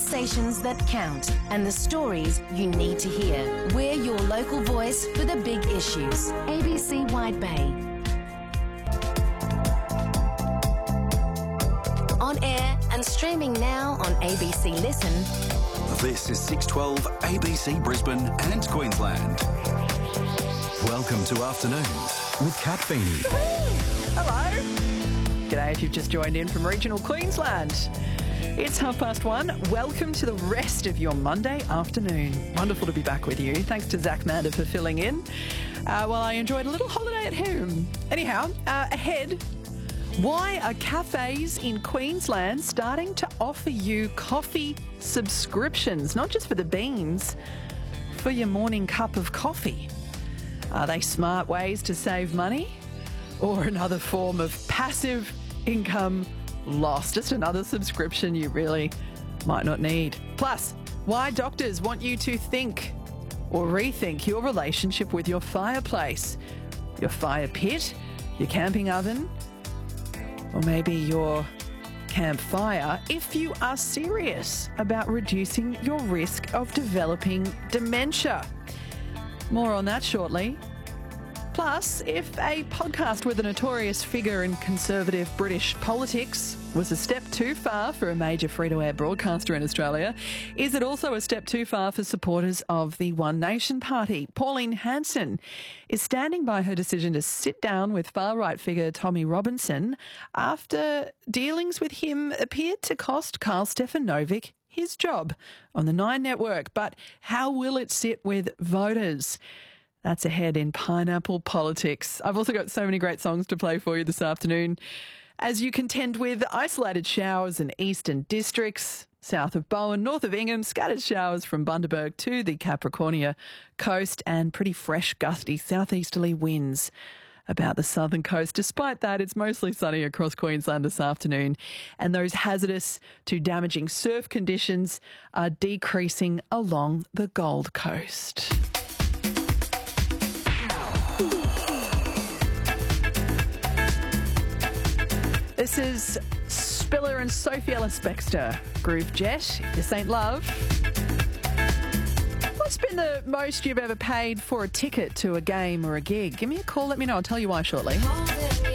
conversations that count and the stories you need to hear. We're your local voice for the big issues. ABC Wide Bay. On air and streaming now on ABC Listen. This is 612 ABC Brisbane and Queensland. Welcome to Afternoons with Kat Feeney. Hello. G'day if you've just joined in from regional Queensland. It's 1:30. Welcome to the rest of your Monday afternoon. Wonderful to be back with you. Thanks to Zach Mander for filling in while I enjoyed a little holiday at home. Anyhow, ahead, why are cafes in Queensland starting to offer you coffee subscriptions? Not just for the beans, for your morning cup of coffee. Are they smart ways to save money? Or another form of passive income loss? Just another subscription you really might not need. Plus, why doctors want you to think or rethink your relationship with your fireplace, your fire pit, your camping oven, or maybe your campfire if you are serious about reducing your risk of developing dementia. More on that shortly. Plus, if a podcast with a notorious figure in conservative British politics was a step too far for a major free-to-air broadcaster in Australia, is it also a step too far for supporters of the One Nation Party? Pauline Hanson is standing by her decision to sit down with far-right figure Tommy Robinson after dealings with him appeared to cost Carl Stefanovic his job on the Nine Network. But how will it sit with voters? That's ahead in Pineapple Politics. I've also got so many great songs to play for you this afternoon as you contend with isolated showers in eastern districts, south of Bowen, north of Ingham, scattered showers from Bundaberg to the Capricornia coast, and pretty fresh, gusty southeasterly winds about the southern coast. Despite that, it's mostly sunny across Queensland this afternoon, and those hazardous to damaging surf conditions are decreasing along the Gold Coast. This is Spiller and Sophie Ellis-Bextor, Groove Jet, This Ain't Love. What's been the most you've ever paid for a ticket to a game or a gig? Give me a call, let me know. I'll tell you why shortly.